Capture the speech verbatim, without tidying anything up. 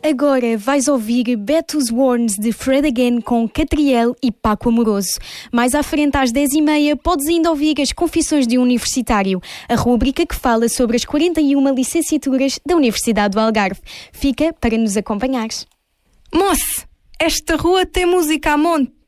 Agora vais ouvir Betos Warns de Fred Again com Catriel e Paco Amoroso. Mais à frente, às dez e meia, podes ainda ouvir as Confissões de um Universitário, a rubrica que fala sobre as quarenta e uma licenciaturas da Universidade do Algarve. Fica para nos acompanhares. Moço, esta rua tem música a monte.